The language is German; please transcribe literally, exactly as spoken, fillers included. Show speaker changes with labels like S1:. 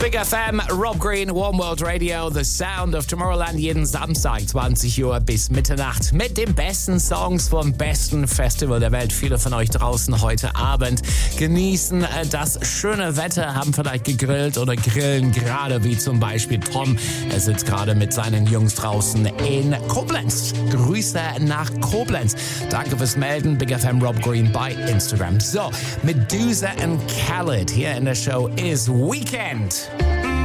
S1: Big F M, Rob Green, One World Radio, The Sound of Tomorrowland, jeden Samstag zwanzig Uhr bis Mitternacht mit den besten Songs vom besten Festival der Welt. Viele von euch draußen heute Abend genießen das schöne Wetter, haben vielleicht gegrillt oder grillen gerade, wie zum Beispiel Tom. Er sitzt gerade mit seinen Jungs draußen in Koblenz. Grüße nach Koblenz. Danke fürs Melden. Big F M Rob Green bei Instagram. So, Medusa and Khaled hier in der Show ist Weekend.